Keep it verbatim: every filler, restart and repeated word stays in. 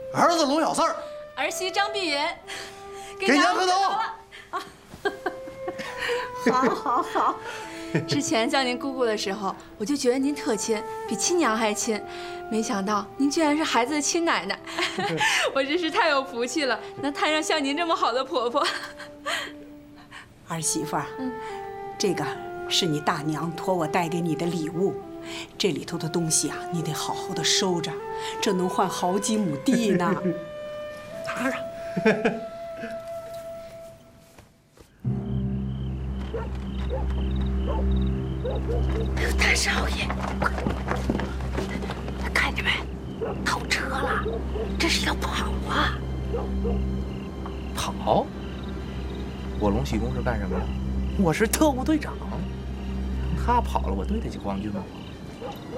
儿子龙小四儿， 儿媳张碧云， 给娘磕头。 好，好，好。之前叫您姑姑的时候，我就觉得您特亲，比亲娘还亲。没想到您居然是孩子的亲奶奶，我真是太有福气了，能摊上像您这么好的婆婆。 儿媳妇儿，嗯，这个是你大娘托我带给你的礼物，这里头的东西啊，你得好好的收着，这能换好几亩地呢。 拿着。 哎呦，大少爷，看见没？套车了，这是要跑啊！ 跑？我龙喜公是干什么的？我是特务队长。他跑了，我对得起皇军吗？